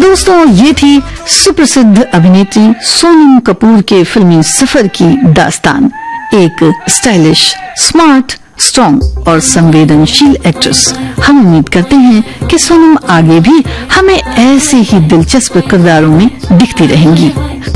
दोस्तों, ये थी सुप्रसिद्ध अभिनेत्री सोनम कपूर के फिल्मी सफर की दास्तान। एक स्टाइलिश, स्मार्ट, स्ट्रॉन्ग और संवेदनशील एक्ट्रेस। हम उम्मीद करते हैं कि सोनम आगे भी हमें ऐसे ही दिलचस्प किरदारों में दिखती रहेंगी।